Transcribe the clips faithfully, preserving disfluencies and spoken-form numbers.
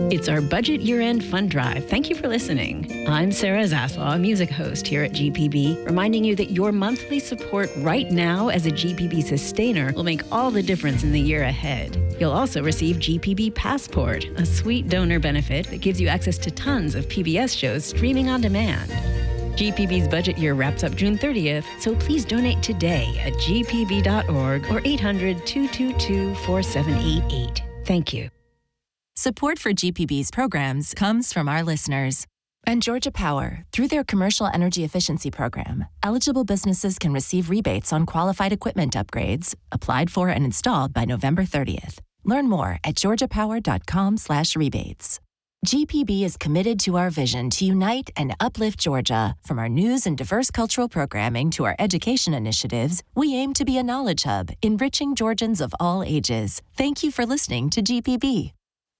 It's our budget year-end fund drive. Thank you for listening. I'm Sarah Zaslaw, music host here at G P B, reminding you that your monthly support right now as a G P B sustainer will make all the difference in the year ahead. You'll also receive G P B Passport, a sweet donor benefit that gives you access to tons of P B S shows streaming on demand. G P B's budget year wraps up June thirtieth, so please donate today at g p b dot org or eight hundred, two two two, four seven eight eight. Thank you. Support for G P B's programs comes from our listeners. And Georgia Power, through their Commercial Energy Efficiency Program, eligible businesses can receive rebates on qualified equipment upgrades, applied for and installed by November thirtieth. Learn more at georgiapower.com slash rebates. G P B is committed to our vision to unite and uplift Georgia. From our news and diverse cultural programming to our education initiatives, we aim to be a knowledge hub, enriching Georgians of all ages. Thank you for listening to G P B.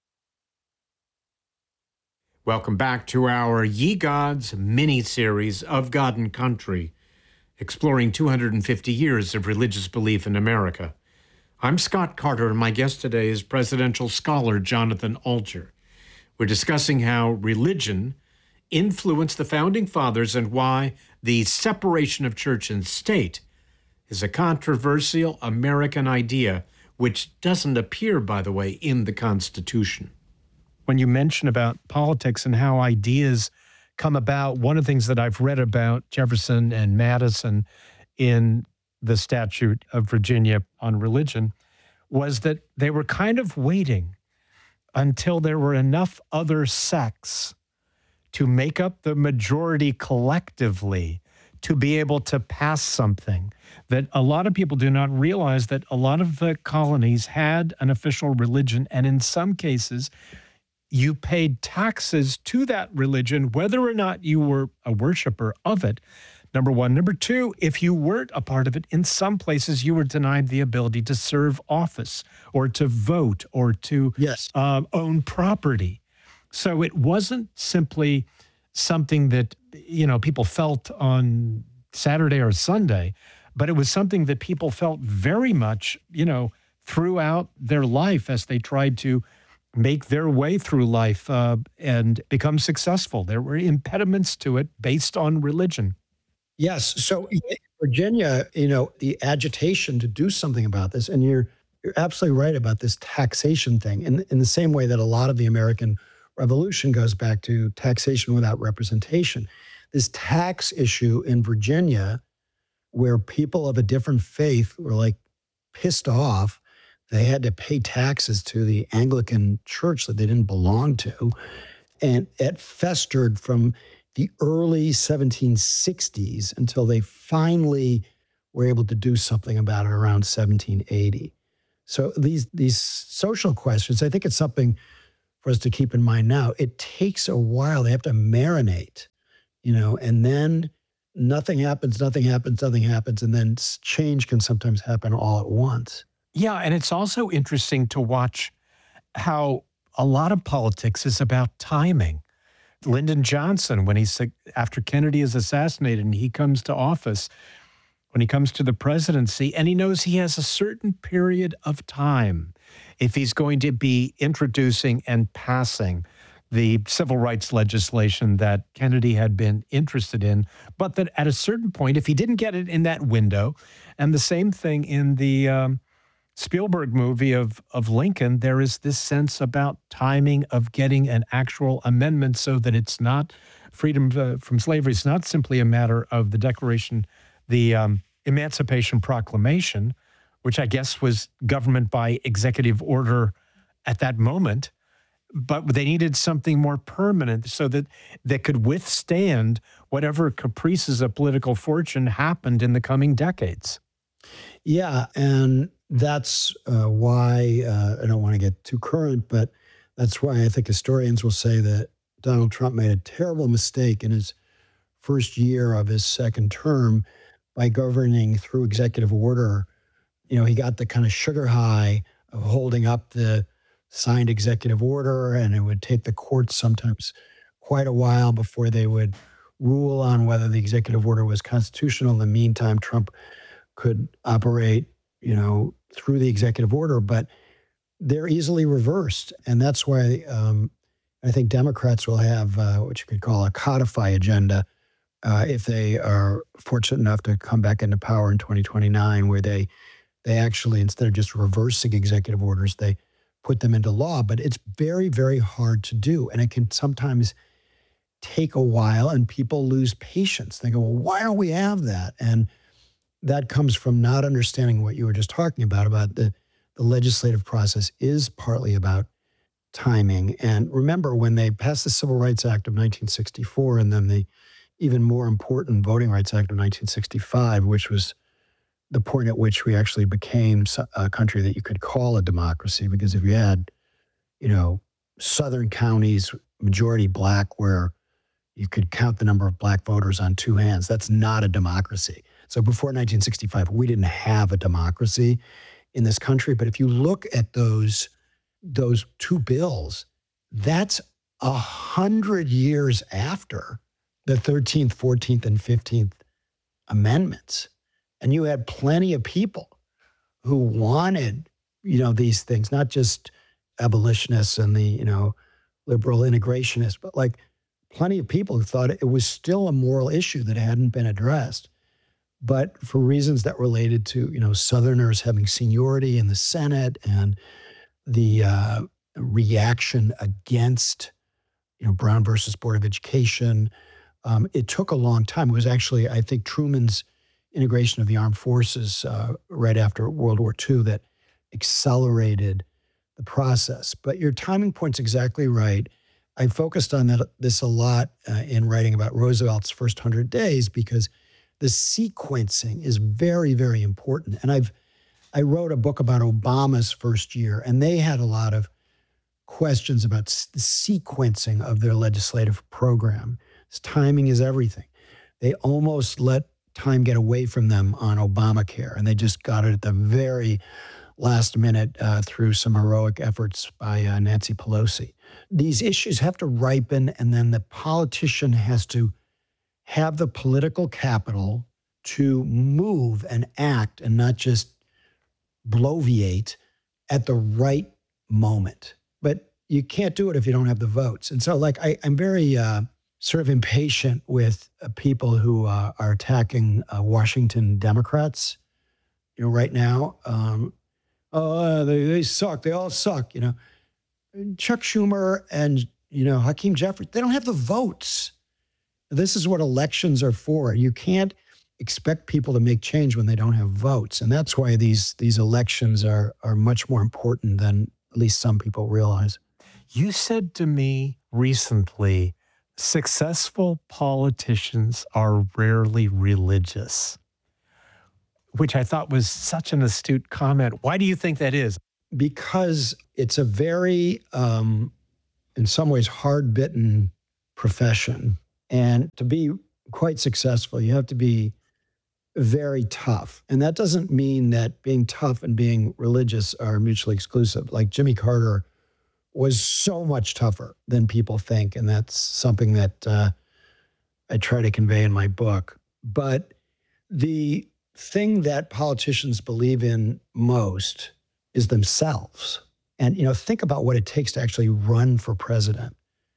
Welcome back to our Ye Gods mini-series of God and Country, exploring two hundred fifty years of religious belief in America. I'm Scott Carter, and my guest today is presidential scholar Jonathan Alger. We're discussing how religion influenced the Founding Fathers and why the separation of church and state is a controversial American idea, which doesn't appear, by the way, in the Constitution. When you mention about politics and how ideas come about, one of the things that I've read about Jefferson and Madison in the Statute of Virginia on religion was that they were kind of waiting until there were enough other sects to make up the majority collectively to be able to pass something. That a lot of people do not realize that a lot of the colonies had an official religion, and in some cases, you paid taxes to that religion, whether or not you were a worshiper of it, number one. Number two, if you weren't a part of it, in some places you were denied the ability to serve office or to vote or to yes. uh, own property. So it wasn't simply something that, you know, people felt on Saturday or Sunday, but it was something that people felt very much, you know, throughout their life as they tried to make their way through life uh, and become successful. There were impediments to it based on religion. Yes. So in Virginia, you know, the agitation to do something about this, and you're you're absolutely right about this taxation thing. In, in the same way that a lot of the American Revolution goes back to taxation without representation. This tax issue in Virginia, where people of a different faith were like pissed off, they had to pay taxes to the Anglican church that they didn't belong to. And it festered from the early seventeen sixties until they finally were able to do something about it around seventeen eighty. So these these social questions, I think it's something for us to keep in mind now. It takes a while. They have to marinate, you know, and then nothing happens, nothing happens, nothing happens, and then change can sometimes happen all at once. Yeah, and it's also interesting to watch how a lot of politics is about timing. Lyndon Johnson, when he's after Kennedy is assassinated and he comes to office, when he comes to the presidency, and he knows he has a certain period of time if he's going to be introducing and passing the civil rights legislation that Kennedy had been interested in, but that at a certain point, if he didn't get it in that window, and the same thing in the um, Spielberg movie of, of Lincoln, there is this sense about timing of getting an actual amendment so that it's not freedom uh, from slavery. It's not simply a matter of the Declaration, the um, Emancipation Proclamation, which I guess was government by executive order at that moment, but they needed something more permanent so that that could withstand whatever caprices of political fortune happened in the coming decades. Yeah, and that's uh, why, uh, I don't want to get too current, but that's why I think historians will say that Donald Trump made a terrible mistake in his first year of his second term by governing through executive order. You know, he got the kind of sugar high of holding up the signed executive order, and it would take the courts sometimes quite a while before they would rule on whether the executive order was constitutional. In the meantime, Trump could operate, you know, through the executive order, but they're easily reversed. And that's why um, I think Democrats will have uh, what you could call a codify agenda uh, if they are fortunate enough to come back into power in twenty twenty-nine, where they they actually, instead of just reversing executive orders, they put them into law. But it's very, very hard to do. And it can sometimes take a while, and people lose patience. They go, well, why don't we have that? And that comes from not understanding what you were just talking about, about the, the legislative process is partly about timing. And remember, when they passed the Civil Rights Act of nineteen sixty-four and then the even more important Voting Rights Act of nineteen sixty-five, which was the point at which we actually became a country that you could call a democracy, because if you had, you know, southern counties, majority black, where you could count the number of black voters on two hands, that's not a democracy. So before nineteen sixty-five, we didn't have a democracy in this country. But if you look at those those two bills, that's a hundred years after the thirteenth, fourteenth, and fifteenth amendments. And you had plenty of people who wanted, you know, these things, not just abolitionists and the, you know, liberal integrationists, but like plenty of people who thought it was still a moral issue that hadn't been addressed. But for reasons that related to, you know, Southerners having seniority in the Senate and the uh, reaction against, you know, Brown versus Board of Education, um, it took a long time. It was actually, I think, Truman's integration of the armed forces uh, right after World War Two that accelerated the process. But your timing point's exactly right. I focused on that, this a lot uh, in writing about Roosevelt's first hundred days, because the sequencing is very, very important. And I've I wrote a book about Obama's first year, and they had a lot of questions about the sequencing of their legislative program. This timing is everything. They almost let time get away from them on Obamacare, and they just got it at the very last minute uh, through some heroic efforts by uh, Nancy Pelosi. These issues have to ripen, and then the politician has to have the political capital to move and act and not just bloviate at the right moment. But you can't do it if you don't have the votes. And so, like, I, I'm very uh, sort of impatient with uh, people who uh, are attacking uh, Washington Democrats, you know, right now. Um, oh, they, they suck. They all suck, you know. Chuck Schumer and, you know, Hakeem Jeffries, they don't have the votes. This is what elections are for. You can't expect people to make change when they don't have votes. And that's why these these elections are are much more important than at least some people realize. You said to me recently, successful politicians are rarely religious, which I thought was such an astute comment. Why do you think that is? Because it's a very, um, in some ways, hard-bitten profession. And to be quite successful, you have to be very tough. And that doesn't mean that being tough and being religious are mutually exclusive. Like Jimmy Carter was so much tougher than people think. And that's something that uh, I try to convey in my book. But the thing that politicians believe in most is themselves. And, you know, think about what it takes to actually run for president,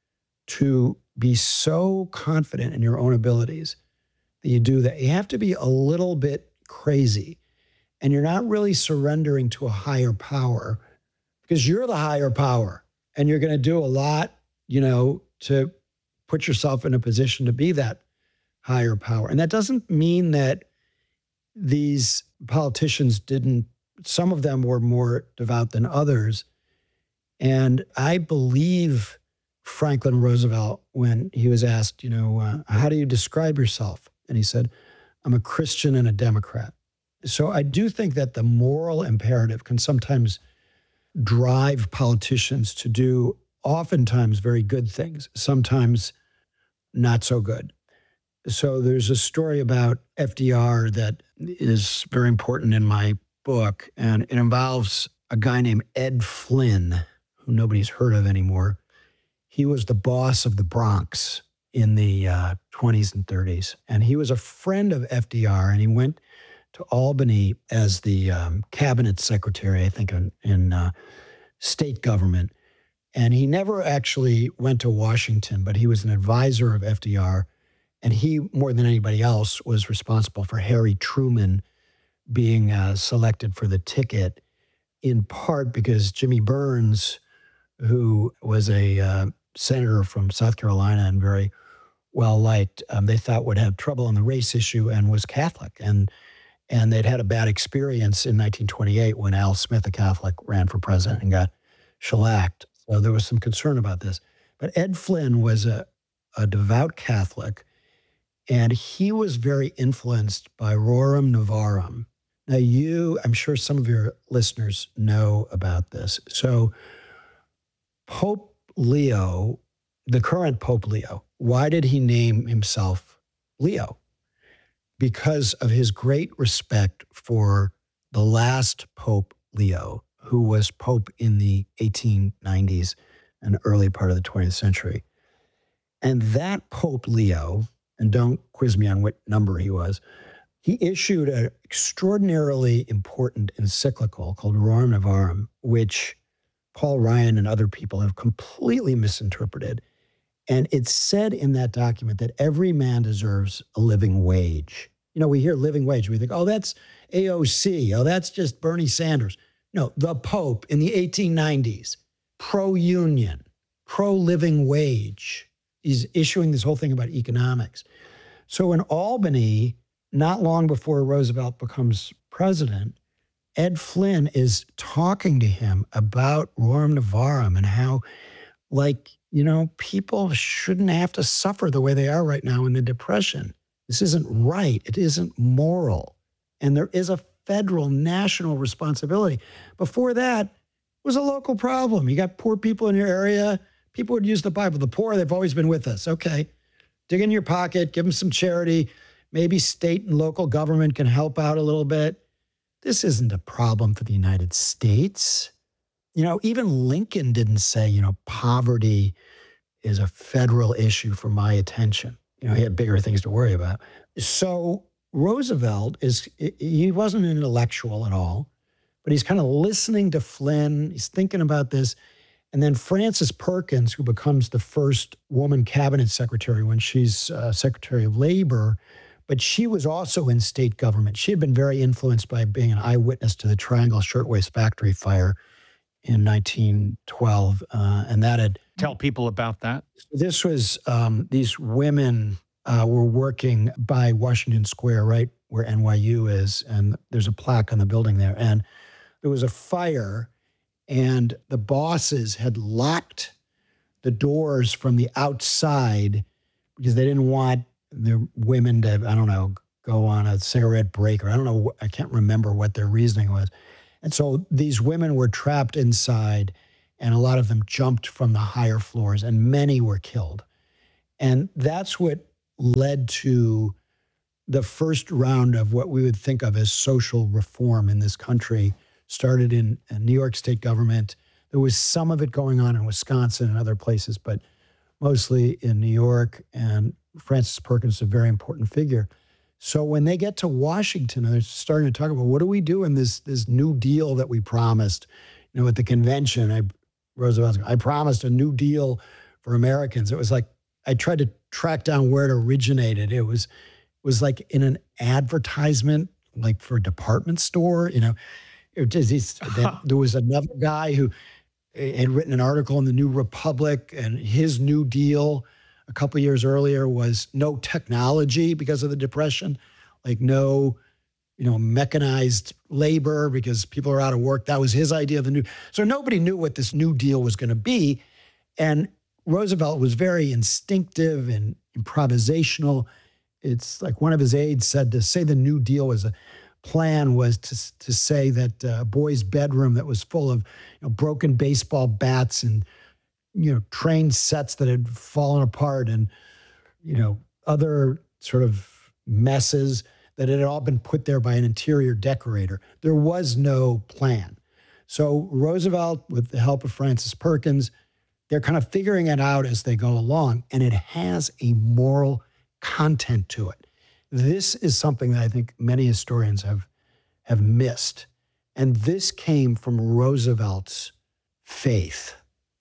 to be so confident in your own abilities that you do that. You have to be a little bit crazy, and you're not really surrendering to a higher power because you're the higher power, and you're going to do a lot, you know, to put yourself in a position to be that higher power. And that doesn't mean that these politicians didn't, some of them were more devout than others. And I believe Franklin Roosevelt, when he was asked, you know, uh, how do you describe yourself? And he said, I'm a Christian and a Democrat. So I do think that the moral imperative can sometimes drive politicians to do oftentimes very good things, sometimes not so good. So there's a story about F D R that is very important in my book, and it involves a guy named Ed Flynn, who nobody's heard of anymore. He was the boss of the Bronx in the uh, twenties and thirties, and he was a friend of F D R, and he went to Albany as the um, cabinet secretary, I think, in, in uh, state government. And he never actually went to Washington, but he was an advisor of F D R. And he, more than anybody else, was responsible for Harry Truman being uh, selected for the ticket, in part because Jimmy Burns, who was a uh, senator from South Carolina and very well liked, um, they thought would have trouble on the race issue and was Catholic. And and they'd had a bad experience in nineteen twenty-eight when Al Smith, a Catholic, ran for president and got shellacked. So there was some concern about this. But Ed Flynn was a, a devout Catholic, and he was very influenced by Roram Novarum. Now, you, I'm sure some of your listeners know about this. So Pope Leo, the current Pope Leo, why did he name himself Leo? Because of his great respect for the last Pope Leo, who was Pope in the eighteen nineties and early part of the twentieth century. And that Pope Leo, and don't quiz me on what number he was, he issued an extraordinarily important encyclical called Roram Novarum, which Paul Ryan and other people have completely misinterpreted. And it said in that document that every man deserves a living wage. You know, we hear living wage, we think, oh, that's A O C, oh, that's just Bernie Sanders. No, the Pope in the eighteen nineties, pro-union, pro-living wage, is issuing this whole thing about economics. So in Albany, not long before Roosevelt becomes president, Ed Flynn is talking to him about Roram Novarum and how, like, you know, people shouldn't have to suffer the way they are right now in the Depression. This isn't right. It isn't moral. And there is a federal, national responsibility. Before that, it was a local problem. You got poor people in your area. People would use the Bible. The poor, they've always been with us. Okay, dig in your pocket, give them some charity. Maybe state and local government can help out a little bit. This isn't a problem for the United States. You know, even Lincoln didn't say, you know, poverty is a federal issue for my attention. You know, he had bigger things to worry about. So Roosevelt is, he wasn't an intellectual at all, but he's kind of listening to Flynn. He's thinking about this. And then Frances Perkins, who becomes the first woman cabinet secretary when she's uh, Secretary of Labor, but she was also in state government. She had been very influenced by being an eyewitness to the Triangle Shirtwaist Factory fire in nineteen twelve. Uh, and that had... Tell people about that. This was, um, these women uh, were working by Washington Square, right where N Y U is, and there's a plaque on the building there. And there was a fire, and the bosses had locked the doors from the outside because they didn't want the women to, I don't know, go on a cigarette break, or I don't know, I can't remember what their reasoning was. And so these women were trapped inside, and a lot of them jumped from the higher floors, and many were killed. And that's what led to the first round of what we would think of as social reform in this country. Started in, in New York state government. There was some of it going on in Wisconsin and other places, but mostly in New York. And Frances Perkins is a very important figure. So when they get to Washington, they're starting to talk about, what do we do in this, this New Deal that we promised? You know, at the convention, I, Roosevelt, I promised a New Deal for Americans. It was like, I tried to track down where it originated. It was, it was like in an advertisement, like for a department store, you know. It just, then there was another guy who had written an article in the New Republic, and his New Deal a couple of years earlier was no technology because of the Depression, like no, you know, mechanized labor because people are out of work. That was his idea of the new. So nobody knew what this New Deal was going to be. And Roosevelt was very instinctive and improvisational. It's like one of his aides said to say the New Deal was a plan was to to say that a uh, boy's bedroom that was full of, you know, broken baseball bats and, you know, train sets that had fallen apart and, you know, other sort of messes that had all been put there by an interior decorator. There was no plan. So Roosevelt, with the help of Frances Perkins, they're kind of figuring it out as they go along, and it has a moral content to it. This is something that I think many historians have, have missed. And this came from Roosevelt's faith.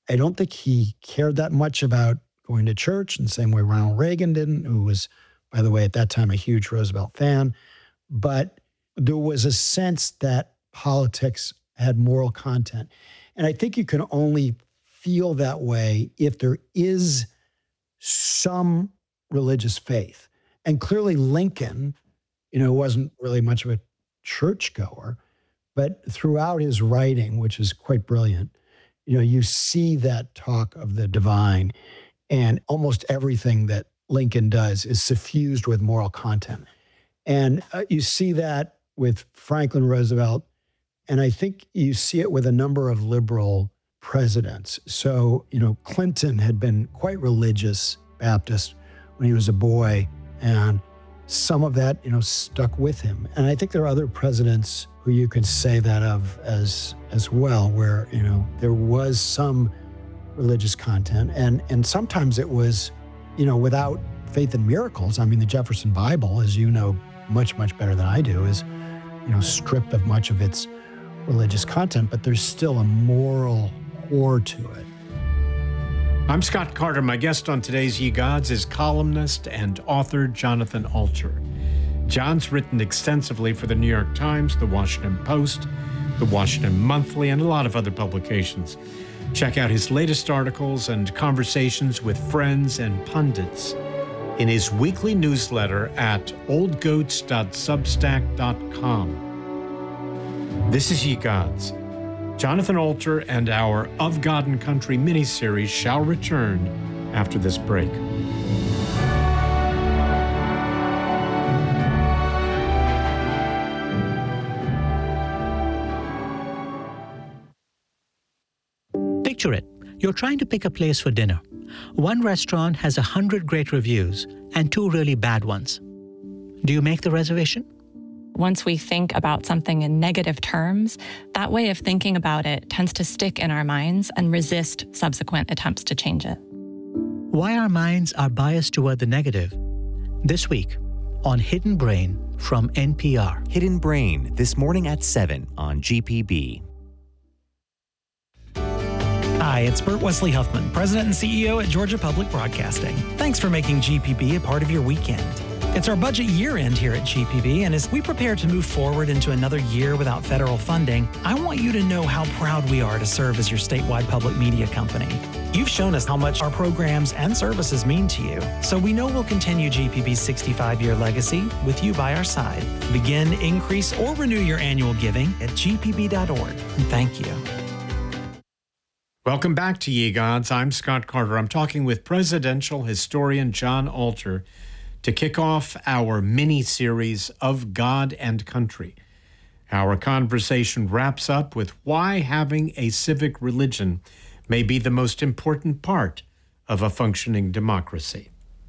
I don't think he cared that much about going to church in the same way Ronald Reagan didn't, who was, by the way, at that time, a huge Roosevelt fan. But there was a sense that politics had moral content. And I think you can only feel that way if there is some religious faith. And clearly Lincoln, you know, wasn't really much of a churchgoer, but throughout his writing, which is quite brilliant, you know, you see that talk of the divine, and almost everything that Lincoln does is suffused with moral content. And uh, you see that with Franklin Roosevelt, and I think you see it with a number of liberal presidents. So, you know, Clinton had been quite religious Baptist when he was a boy, and some of that, you know, stuck with him. And I think there are other presidents who you could say that of as as well, where, you know, there was some religious content. And and sometimes it was, you know, without faith in miracles. I mean, the Jefferson Bible, as you know much, much better than I do, is, you know, stripped of much of its religious content, but there's still a moral core to it. I'm Scott Carter. My guest on today's Ye Gods is columnist and author Jonathan Alter. John's written extensively for the New York Times, the Washington Post, the Washington Monthly, and a lot of other publications. Check out his latest articles and conversations with friends and pundits in his weekly newsletter at old goats dot substack dot com. This is Ye Gods. Jonathan Alter and our Of God and Country miniseries shall return after this break. Picture it. You're trying to pick a place for dinner. One restaurant has a hundred great reviews and two really bad ones. Do you make the reservation? Once we think about something in negative terms, that way of thinking about it tends to stick in our minds and resist subsequent attempts to change it. Why our minds are biased toward the negative. This week on Hidden Brain from N P R. Hidden Brain, this morning at seven on G P B. Hi, it's Burt Wesley Huffman, President and C E O at Georgia Public Broadcasting. Thanks for making G P B a part of your weekend. It's our budget year-end here at G P B, and as we prepare to move forward into another year without federal funding, I want you to know how proud we are to serve as your statewide public media company. You've shown us how much our programs and services mean to you, so we know we'll continue G P B's sixty-five-year legacy with you by our side. Begin, increase, or renew your annual giving at g p b dot org. And thank you. Welcome back to Ye Gods. I'm Scott Carter. I'm talking with presidential historian John Alter to kick off our mini-series Of God and Country. Our conversation wraps up with why having a civic religion may be the most important part of a functioning democracy.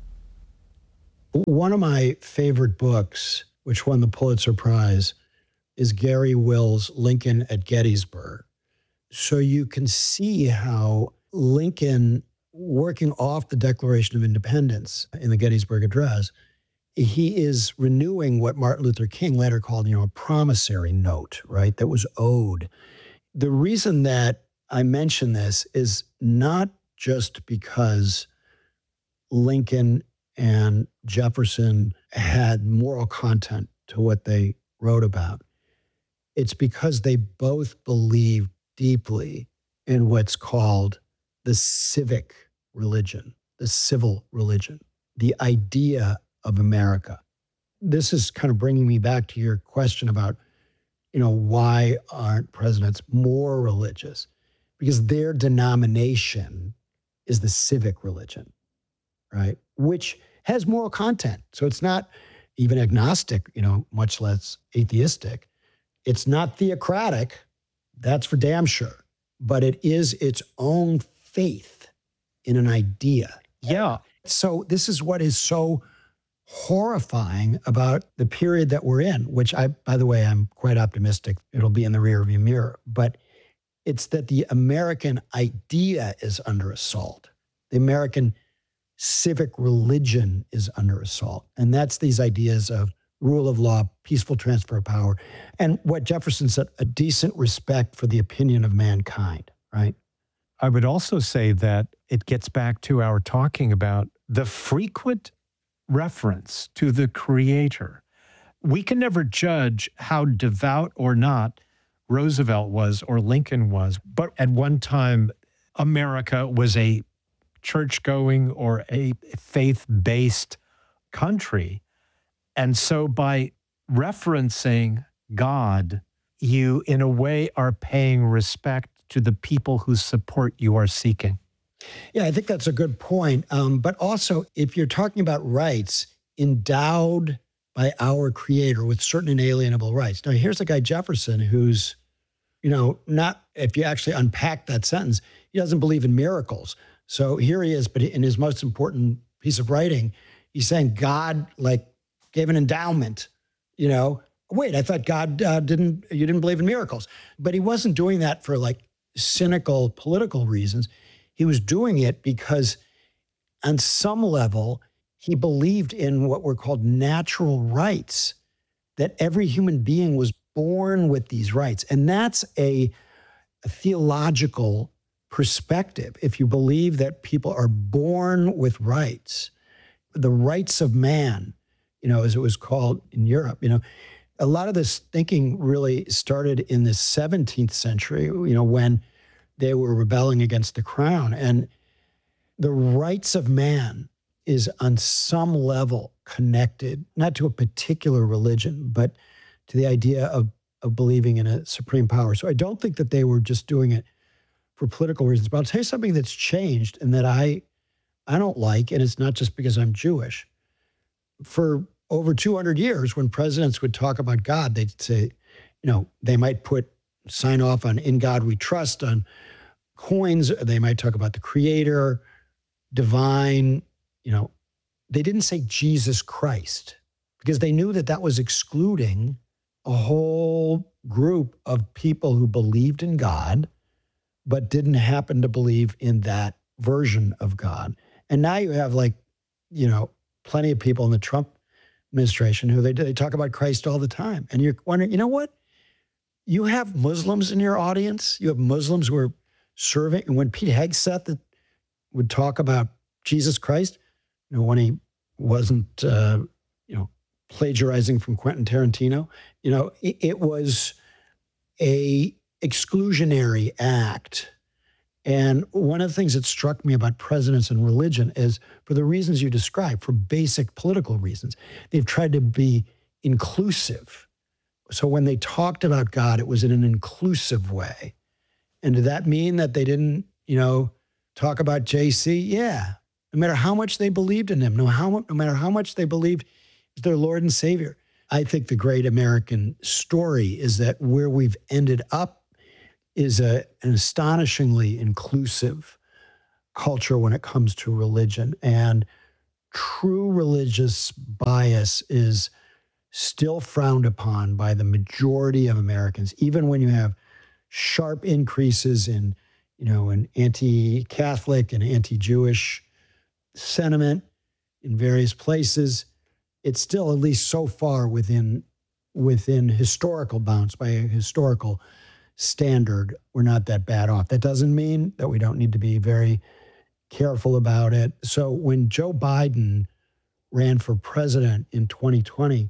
One of my favorite books, which won the Pulitzer Prize, is Gary Will's Lincoln at Gettysburg. So you can see how Lincoln, working off the Declaration of Independence in the Gettysburg Address, he is renewing what Martin Luther King later called, you know, a promissory note, right, that was owed. The reason that I mention this is not just because Lincoln and Jefferson had moral content to what they wrote about. It's because they both believed deeply in what's called the civic religion, the civil religion, the idea of America. This is kind of bringing me back to your question about, you know, why aren't presidents more religious? Because their denomination is the civic religion, right? Which has moral content. So it's not even agnostic, you know, much less atheistic. It's not theocratic, that's for damn sure. But it is its own faith in an idea. Yeah. So this is what is so horrifying about the period that we're in, which I, by the way, I'm quite optimistic it'll be in the rearview mirror. But it's that the American idea is under assault. The American civic religion is under assault. And that's these ideas of rule of law, peaceful transfer of power, and what Jefferson said, a decent respect for the opinion of mankind, right? I would also say that it gets back to our talking about the frequent reference to the Creator. We can never judge how devout or not Roosevelt was or Lincoln was, but at one time, America was a church-going or a faith-based country. And so by referencing God, you, in a way, are paying respect to the people whose support you are seeking. Yeah, I think that's a good point. Um, but also, if you're talking about rights endowed by our Creator with certain inalienable rights. Now, here's a guy, Jefferson, who's, you know, not, if you actually unpack that sentence, he doesn't believe in miracles. So here he is, but in his most important piece of writing, he's saying God, like, gave an endowment, you know. Wait, I thought God uh, didn't, you didn't believe in miracles. But he wasn't doing that for, like, cynical political reasons. He was doing it because on some level, he believed in what were called natural rights, that every human being was born with these rights. And that's a, a theological perspective. If you believe that people are born with rights, the rights of man, you know, as it was called in Europe, you know, a lot of this thinking really started in the seventeenth century, you know, when they were rebelling against the crown. And the rights of man is on some level connected, not to a particular religion, but to the idea of, of believing in a supreme power. So I don't think that they were just doing it for political reasons. But I'll tell you something that's changed and that I, I don't like, and it's not just because I'm Jewish. For over two hundred years, when presidents would talk about God, they'd say, you know, they might put, sign off on "In God We Trust" on coins. They might talk about the Creator, divine, you know. They didn't say Jesus Christ because they knew that that was excluding a whole group of people who believed in God, but didn't happen to believe in that version of God. And now you have, like, you know, plenty of people in the Trump administration who they, they talk about Christ all the time. And you're wondering, you know what? You have Muslims in your audience. You have Muslims who are serving. And when Pete Hegseth would talk about Jesus Christ, you know, when he wasn't, uh, you know, plagiarizing from Quentin Tarantino, you know, it, it was a exclusionary act. And one of the things that struck me about presidents and religion is, for the reasons you described, for basic political reasons, they've tried to be inclusive. So when they talked about God, it was in an inclusive way. And did that mean that they didn't, you know, talk about J C? Yeah. No matter how much they believed in him, no, how, no matter how much they believed he's their Lord and Savior. I think the great American story is that where we've ended up is a, an astonishingly inclusive culture when it comes to religion. And true religious bias is still frowned upon by the majority of Americans, even when you have sharp increases in, you know, in anti-Catholic and anti-Jewish sentiment in various places. It's still, at least so far, within within historical bounds, by a historical standard, we're not that bad off. That doesn't mean that we don't need to be very careful about it. So when Joe Biden ran for president in twenty twenty,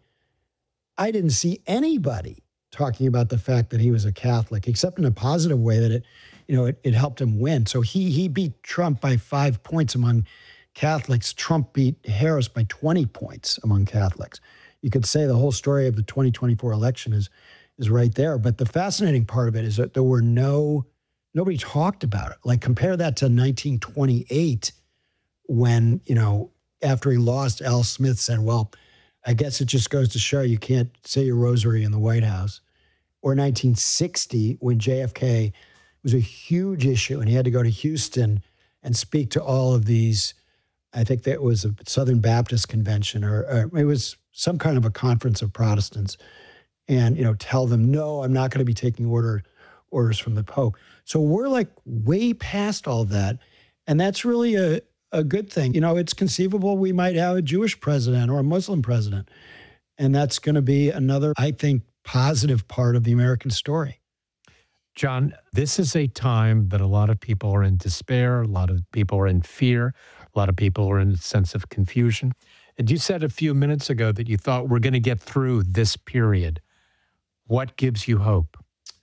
I didn't see anybody talking about the fact that he was a Catholic, except in a positive way, that it, you know, it, it helped him win. So he he beat Trump by five points among Catholics. Trump beat Harris by twenty points among Catholics. You could say the whole story of the twenty twenty-four election is is right there. But the fascinating part of it is that there were no, nobody talked about it. Like, compare that to nineteen twenty-eight, when, you know, after he lost, Al Smith said, well, I guess it just goes to show you can't say your rosary in the White House. Or nineteen sixty, when J F K was a huge issue and he had to go to Houston and speak to all of these, I think that was a Southern Baptist convention, or, or it was some kind of a conference of Protestants, and, you know, tell them, no, I'm not going to be taking order, orders from the Pope. So we're like way past all of that. And that's really a, a good thing. You know, it's conceivable we might have a Jewish president or a Muslim president. And that's going to be another, I think, positive part of the American story. John, this is a time that a lot of people are in despair, a lot of people are in fear, a lot of people are in a sense of confusion. And you said a few minutes ago that you thought we're going to get through this period. What gives you hope?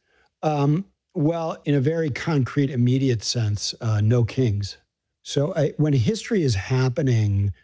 Um, well, in a very concrete, immediate sense, uh, no kings. So I, when history is happening,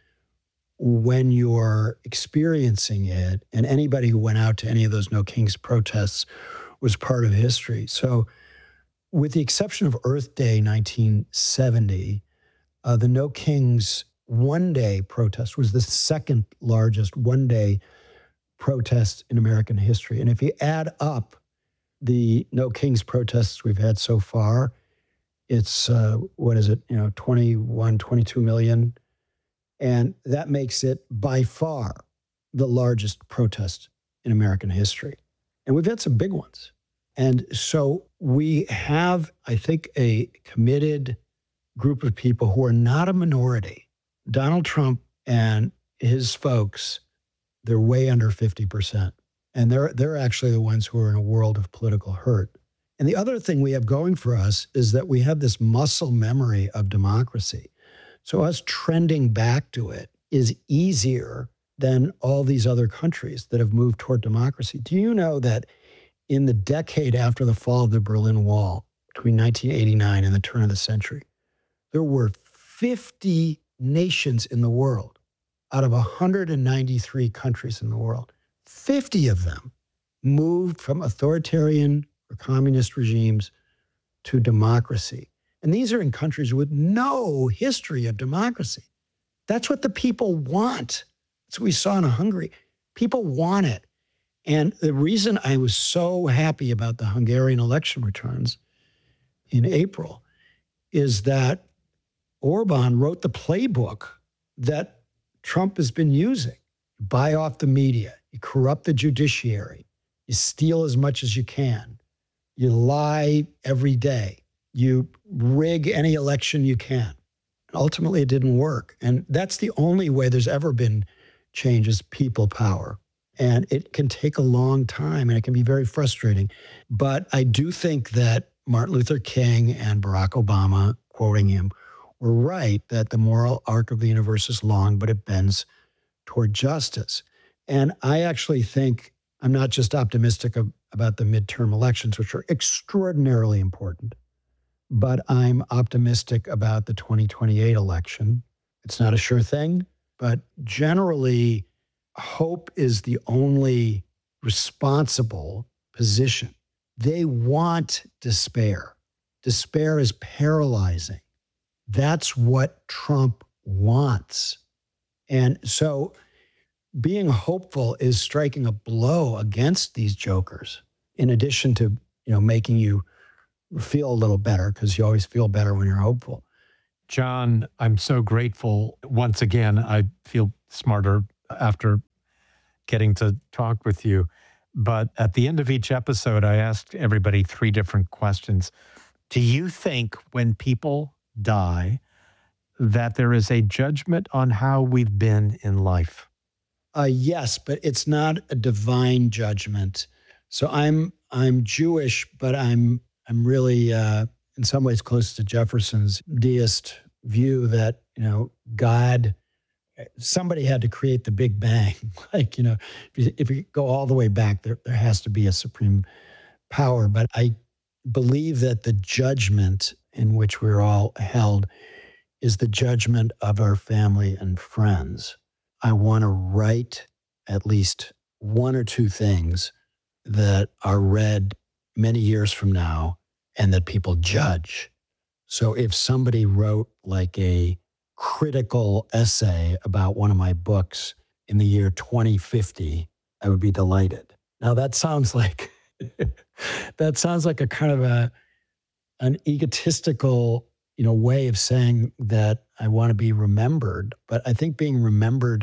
when you're experiencing it, and anybody who went out to any of those No Kings protests was part of history. So with the exception of Earth Day nineteen seventy, uh, the No Kings one-day protest was the second largest one-day protest in American history. And if you add up the No Kings protests we've had so far, it's, uh, what is it, you know, twenty-one, twenty-two million. And that makes it by far the largest protest in American history. And we've had some big ones. And so we have, I think, a committed group of people who are not a minority. Donald Trump and his folks, they're way under fifty percent. And they're, they're actually the ones who are in a world of political hurt. And the other thing we have going for us is that we have this muscle memory of democracy. So us trending back to it is easier than all these other countries that have moved toward democracy. Do you know that in the decade after the fall of the Berlin Wall, between nineteen eighty-nine and the turn of the century, there were fifty nations in the world out of one hundred ninety-three countries in the world. fifty of them moved from authoritarian or communist regimes to democracy. And these are in countries with no history of democracy. That's what the people want. That's what we saw in Hungary. People want it. And the reason I was so happy about the Hungarian election returns in April is that Orban wrote the playbook that Trump has been using. You buy off the media, you corrupt the judiciary, you steal as much as you can, you lie every day, you rig any election you can. Ultimately, it didn't work. And that's the only way there's ever been change is people power. And it can take a long time and it can be very frustrating. But I do think that Martin Luther King and Barack Obama, quoting him, were right that the moral arc of the universe is long, but it bends toward justice. And I actually think I'm not just optimistic of, about the midterm elections, which are extraordinarily important, but I'm optimistic about the twenty twenty-eight election. It's not a sure thing, but generally, hope is the only responsible position. They want despair. Despair is paralyzing. That's what Trump wants. And so being hopeful is striking a blow against these jokers, in addition to, you know, making you feel a little better, because you always feel better when you're hopeful. John, I'm so grateful. Once again, I feel smarter after getting to talk with you. But at the end of each episode, I asked everybody three different questions. Do you think when people die that there is a judgment on how we've been in life? Uh, yes, but it's not a divine judgment. So I'm I'm Jewish, but I'm I'm really uh, in some ways close to Jefferson's deist view that, you know, God, somebody had to create the Big Bang. Like, you know, if you, if you go all the way back, there, there has to be a supreme power. But I believe that the judgment in which we're all held is the judgment of our family and friends. I want to write at least one or two things that are read many years from now and that people judge. So if somebody wrote like a critical essay about one of my books in the year twenty fifty, I would be delighted. Now that sounds like that sounds like a kind of a an egotistical, you know, way of saying that I want to be remembered. But I think being remembered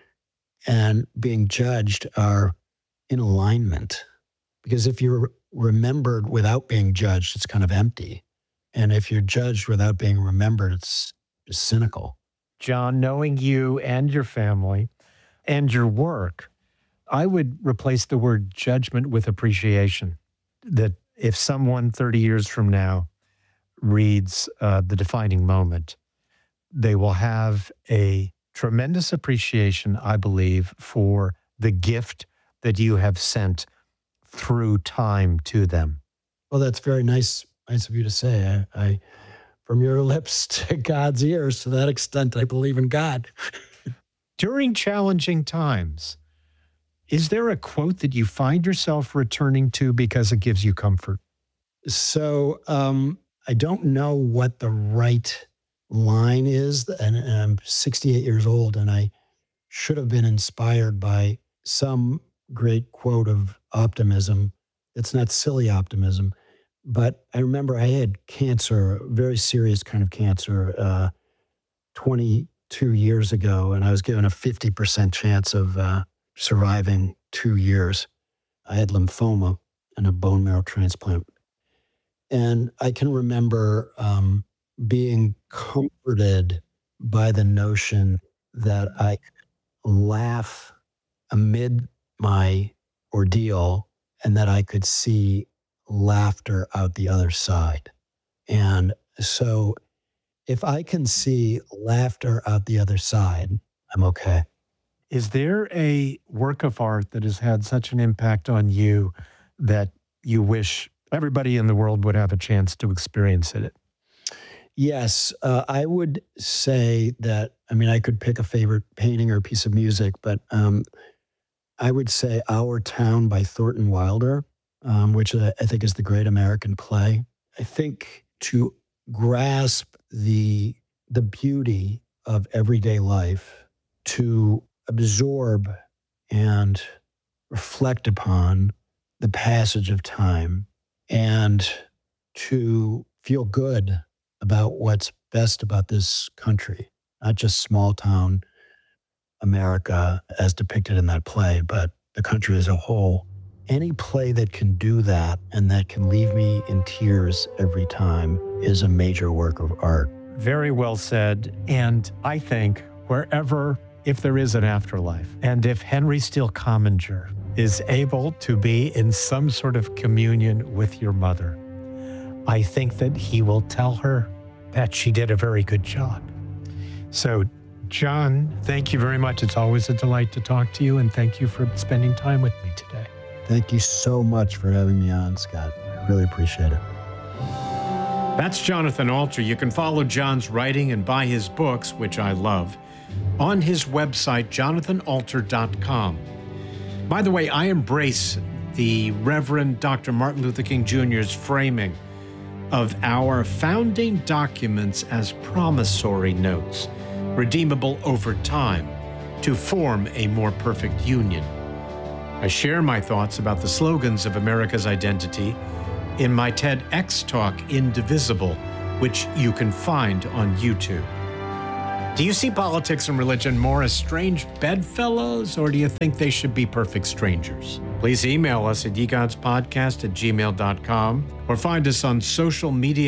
and being judged are in alignment. Because if you're remembered without being judged, it's kind of empty. And if you're judged without being remembered, it's just cynical. John, knowing you and your family and your work, I would replace the word judgment with appreciation. That if someone thirty years from now reads uh, The Defining Moment, they will have a tremendous appreciation, I believe, for the gift that you have sent through time to them. Well, that's very nice, nice of you to say. I, I from your lips to God's ears, to that extent, I believe in God. During challenging times, is there a quote that you find yourself returning to because it gives you comfort? So um, I don't know what the right line is, and, and I'm sixty-eight years old, and I should have been inspired by some great quote of optimism. It's not silly optimism, but I remember I had cancer, a very serious kind of cancer, uh, twenty-two years ago, and I was given a fifty percent chance of uh, surviving two years. I had lymphoma and a bone marrow transplant. And I can remember um, being comforted by the notion that I could laugh amid my ordeal and that I could see laughter out the other side. And so if I can see laughter out the other side, I'm okay. Is there a work of art that has had such an impact on you that you wish everybody in the world would have a chance to experience it? Yes, uh, I would say that, I mean, I could pick a favorite painting or a piece of music, but um, I would say Our Town by Thornton Wilder, um, which I think is the great American play. I think to grasp the the beauty of everyday life, to absorb and reflect upon the passage of time, and to feel good about what's best about this country, not just small town America as depicted in that play, but the country as a whole. Any play that can do that and that can leave me in tears every time is a major work of art. Very well said. And I think wherever, if there is an afterlife, and if Henry Steele Commager is able to be in some sort of communion with your mother, I think that he will tell her that she did a very good job. So, John, thank you very much. It's always a delight to talk to you, and thank you for spending time with me today. Thank you so much for having me on, Scott. I really appreciate it. That's Jonathan Alter. You can follow John's writing and buy his books, which I love, on his website, jonathan alter dot com. By the way, I embrace the Reverend Doctor Martin Luther King Junior's framing of our founding documents as promissory notes, redeemable over time, to form a more perfect union. I share my thoughts about the slogans of America's identity in my TEDx talk, Indivisible, which you can find on YouTube. Do you see politics and religion more as strange bedfellows, or do you think they should be perfect strangers? Please email us at ye gods podcast at gmail dot com or find us on social media